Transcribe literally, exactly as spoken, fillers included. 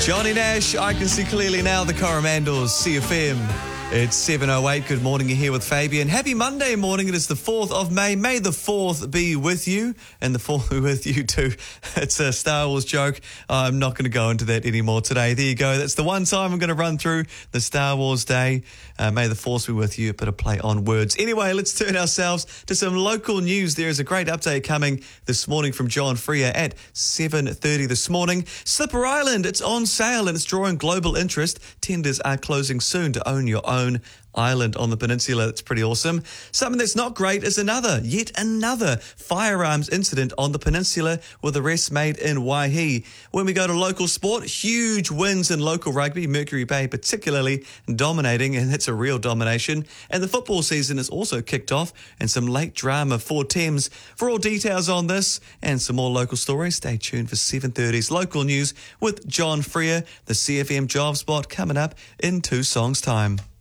Johnny Nash, I Can See Clearly Now, the Coromandels, C F M. It's seven oh eight. Good morning. You're here with Fabian. Happy Monday morning. It is the fourth of May. May the fourth be with you, and the fourth be with you too. It's a Star Wars joke. I'm not going to go into that anymore today. There you go. That's the one time I'm going to run through the Star Wars day. Uh, may the force be with you. A bit of play on words. Anyway, let's turn ourselves to some local news. There is a great update coming this morning from John Freer at seven thirty this morning. Slipper Island, it's on sale and it's drawing global interest. Tenders are closing soon to own your own island on the peninsula. That's pretty awesome. Something that's not great is another, yet another firearms incident on the peninsula with arrests made in Waihi. When we go to local sport, huge wins in local rugby, Mercury Bay particularly dominating, and it's a real domination. And the football season is also kicked off, and some late drama for Thames. For all details on this and some more local stories, stay tuned for seven thirty's local news with John Freer, the C F M job spot, coming up in two songs' time.